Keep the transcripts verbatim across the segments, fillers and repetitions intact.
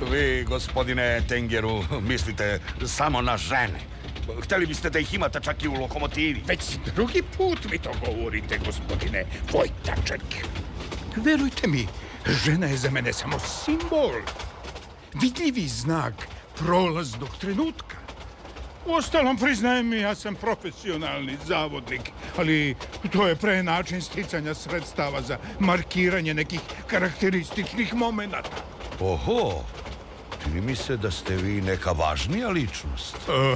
Vi, gospodine Tengeru, mislite samo na žene. Hteli biste da ih imate čak i u lokomotivi. Već drugi put mi to govorite, gospodine Vojtaček. Verujte mi, žena je za mene samo simbol. Vidljivi znak prolaznog trenutka. Uostalom, priznajem mi, ja sam profesionalni zavodnik, ali to je pre način sticanja sredstava za markiranje nekih karakterističnih momenata. Oho, čini mi se da ste vi neka važnija ličnost.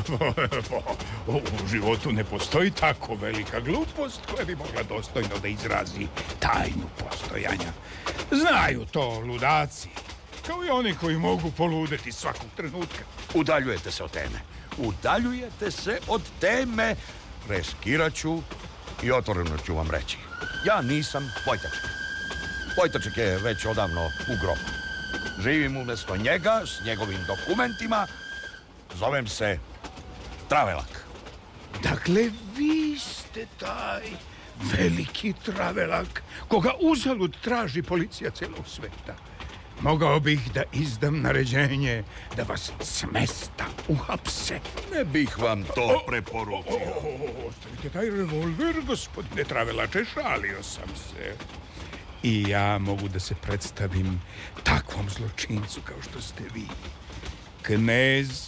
U životu ne postoji tako velika glupost koja bi mogla dostojno da izrazi tajnu postojanja. Znaju to ludaci, kao i oni koji mogu poludeti svakog trenutka. Udaljujete se od teme. Udaljujete se od teme. Reskirat ću i otvoreno ću vam reći. Ja nisam Vojtaček. Vojtaček je već odavno u grobu. Živim umjesto njega s njegovim dokumentima. Zovem se Travelak. Dakle, vi ste taj veliki Travelak koga uzalud traži policija celog sveta. Mogao bih da izdam naređenje da vas s mesta uhapse. Ne bih vam to preporučio. Ostavite taj revolver, gospodine Travelače, šalio sam se. I ja mogu da se predstavim takvom zločincu kao što ste vi. Knez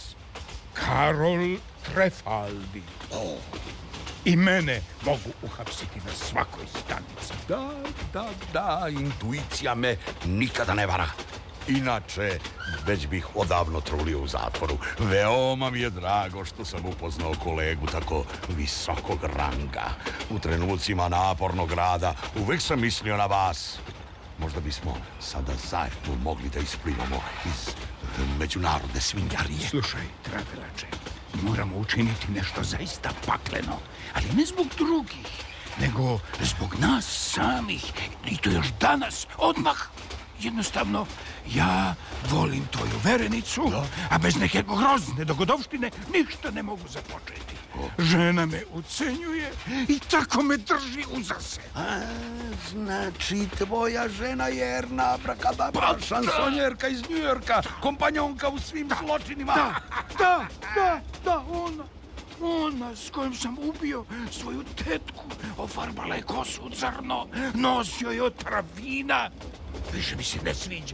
Karol Trefaldi. Oh. I mene mogu uhapsiti na svakoj stanici. Da, da, da, intuicija me nikada ne vara. Inače, već bih odavno trulio u zatvoru. Veoma mi je drago što sam upoznao kolegu tako visokog ranga. U trenucima napornog rada uvek sam mislio na vas. Možda bismo sada zajedno mogli da isplivamo iz međunarodne svinjarije. Slušaj, Travelače, moramo učiniti nešto zaista pakleno, ali ne zbog drugih, nego zbog nas samih. I to još danas, odmah. Jednostavno, ja volim tvoju verenicu, da? A bez neke grozne dogodovštine ništa ne mogu započeti. Žena me ucenjuje i tako me drži uza se. A, znači, tvoja žena je Erna Abrakadabra, pa, šansonjerka iz Njujorka, kompanjonka u svim da, zločinima. Da, da, da, da, ona, ona s kojom sam ubio svoju tetku, ofarbala je kosu u crno, nosio je otrov vina. Više mi se ne sviđa.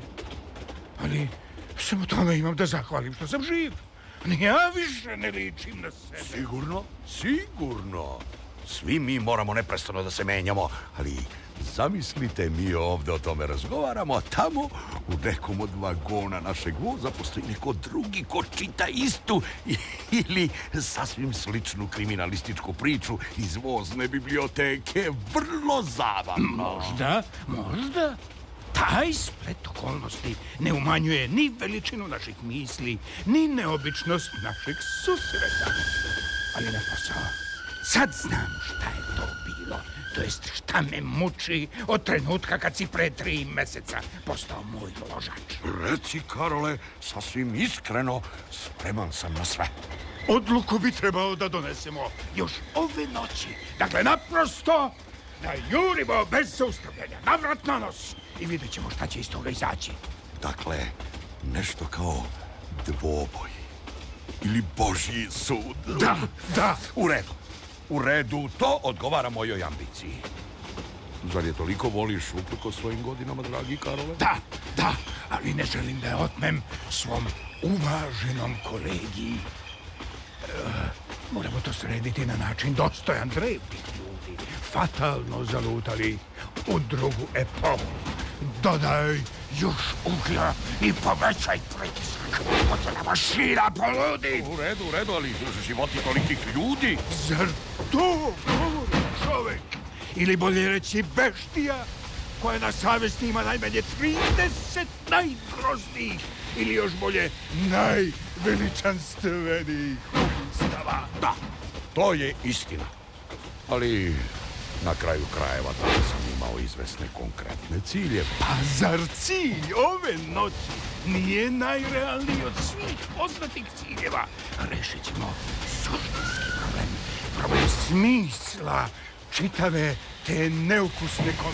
Ali samo tome imam da zahvalim što sam živ. Ja više ne ličim na sebe. Sigurno, sigurno. Svi mi moramo neprestano da se menjamo, ali zamislite, mi ovde o tome razgovaramo, a tamo u nekom od vagona našeg voza postoji neko drugi ko čita istu ili sasvim sličnu kriminalističku priču iz vozne biblioteke. Vrlo zabavno. Možda, možda. Taj splet okolnosti ne umanjuje ni veličinu naših misli, ni neobičnost našeg susreta. Ali na posao, sad znam šta je to bilo. To jest šta me muči od trenutka kad si pre tri meseca postao moj ložač. Reci, Karole, sasvim iskreno, spreman sam na sve. Odluku bi trebao da donesemo još ove noći. Dakle, naprosto da jurimo bez zaustavljanja, navrat na nos. I vidjet ćemo šta će iz toga izaći. Dakle, nešto kao dvoboj. Ili Božji sud. Da, da. U redu. U redu, to odgovara mojoj ambiciji. Zar je toliko voliš uprko svojim godinama, dragi Karole? Da, da, ali ne želim da je otmem svom uvaženom kolegi. E, moramo to srediti na način dostojan drevnih ljudi. Fatalno zalutali u drugu epohu. Dodaj još uglja i povećaj pritisak. Hoće mašina poludi. U redu, u redu, ali životi tolikih ljudi. Zar to govori čovek? Ili bolje reći beštija koja na savesti ima najmanje trideset najgroznijih ili još bolje najveličanstvenijih ubistava. Da, to je istina. Ali na kraju krajeva tada sam imao izvesne konkretne ciljeve. Pa zar cilj ove noći nije najrealniji od svih poznatih ciljeva? Rešit ćemo suštinski problem. Problem smisla čitave te neukusne